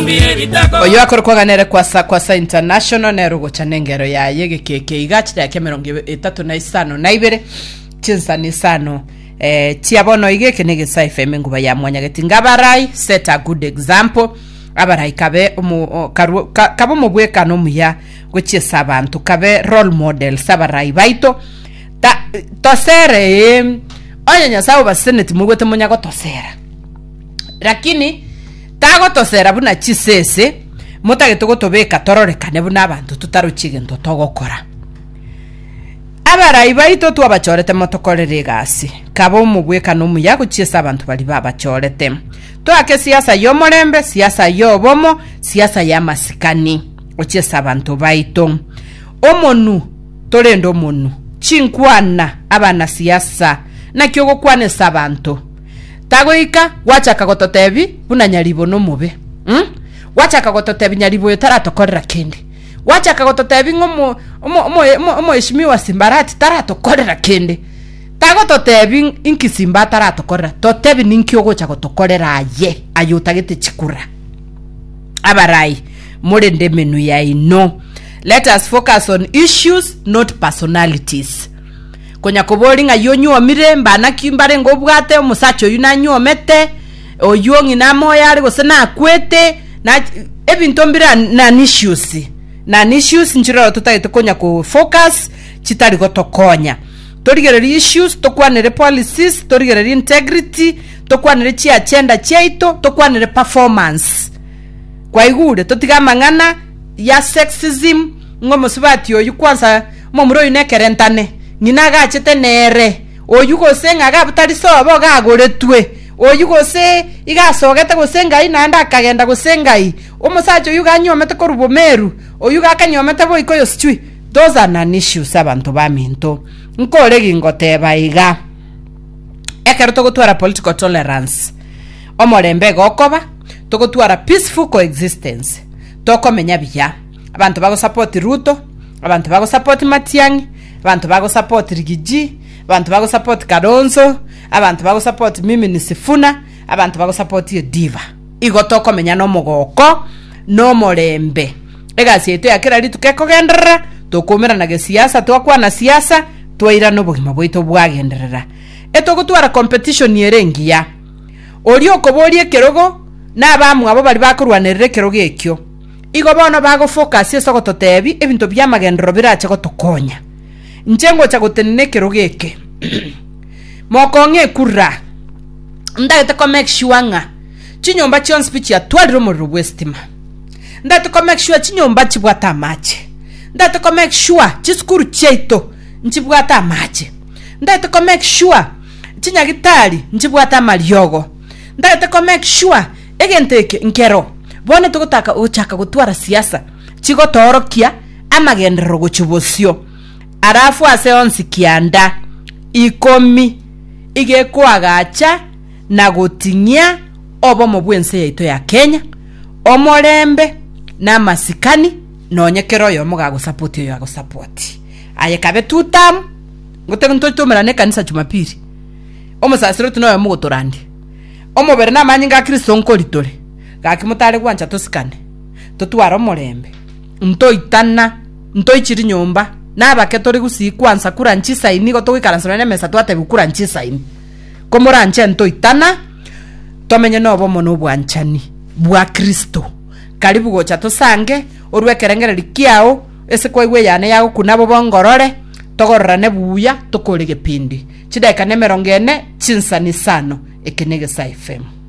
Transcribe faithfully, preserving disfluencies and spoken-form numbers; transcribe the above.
oyo akorokwaganere kwasa kwasa international nero gocha nengero ya yege keke igachira ya mirongo itatu na isano na ibere chinsa ni sano eh tiabono igeke nege sa F M nguba ya mwanya getinga barai set a good example abarai kabe mu kabo mu bweka no muya gochesa abantu kabe role model sabarai baito ta tosere onya nyasao baseneti mugwete munyago tosera lakini tago tosera buna chisese mutagete gotobeka tororekane buna abantu tutaruchige ndo togokora abarai baito twabachorete motokorere gasi kabo mubweka no muyago chiesa abantu bali babachorete twake siasa yo morembe siasa yo bomo siasa ya masikani ochiesa abantu baito omonu torendo omonu chinkwana abana siasa na kyogo kwane sabantu tagoika wacha kagototebi buna nyaribo no mube hm wacha kagototebi nyaribo yotaratokorera kende wacha kagototebi ngomo omo omo omo ishimiwa simbarati taratokorera kende tagototebi inkisimba taratokorera totebi ninkyogo cha gotokorera aye ayutagete chikura abarai more ndemenu ya ino. Let us focus on issues, not personalities. Konya kobolinga yonyo mire mbana kimbare ngobwate omusacho yunanyo mete oyongi namo yari gosena kwete na ebintombira na issues na issues njiro tutayite konya ko focus chitari gotokonya torigereri issues tokwanere policies torigereri integrity tokwanere chi agenda chaito tokwanere performance kwa igude totigamangana ya sexism ngomo sibati oyu kwanza momuro yunekerentane ninaga chetenere oyugo senga ga butari sobo ga goretwe oyugo se igasogete gosenga inanda kagenda gosengai omusacho yuga nyomete ko rubomeru oyuga kanyomete bo ikoyo sichwi. Those are an issues abantu baminto nkore gingoteba iga ekero togotwara political tolerance omorembe gokoba togotwara peaceful coexistence tokomenya biya abantu bago support Ruto abantu bago support Matiang'i abantu bago support Rigiji abantu bago support Kalonzo abantu bago support Mimi Nisifuna abantu bago support Diva igotoko menya no mogoko no morembe egasi eto yakira ritu kekogendera tokomera na siasa twakwa na siasa twaira no bugima bwito bwagenderera eto gutwara competition yerengia oli okobolie kerogo na bamu abo bali bakurwanirire kerogo ekyo igo bono bago focus eso gototebi ebinto byamagendero birache gotokonya nchengo cha gotenene kerogo eke mokonge kurra ndagete ko make sure nga chinyomba chion speech ya twaliro mu rubwestima ndate ko make sure chinyomba chibwata mache ndate ko make sure chiskuru cheito nchibwata mache ndate ko make sure chinyagitali nchibwata malyogo ndate ko make sure egenteke nkero bone tugutaka uchaka gutwara siasa chigotorokia amagendero gochubosio arafu ase onsikianda ikomi igekwaagacha na gotinya obo mobwense yaito ya Kenya omorembe na masikani nonyekero yo mugago support yo yago support aye kabe tutam ngote ntotomera ne kanisa Jumapili omusasiro tunoyo mugotorandi omobere na manyinga Kristo nkolitore gakimutare gwancha tosikane totwara omorembe ntoitana ntoichiri nyomba nabake tori gusikwansa kura nchisa ini gotogikaranzana ne mesa twate gukura nchisa ini komora nche ntoitana tomenye nobo mono bwanchani bwa Kristo karibu gocha tosange orwekerengere likiao ese kwaigwe yane yago kunabo bongorore togororane buya tokore gepindi chidaika ne mirongo ine chinsani sano ekenege sa F M.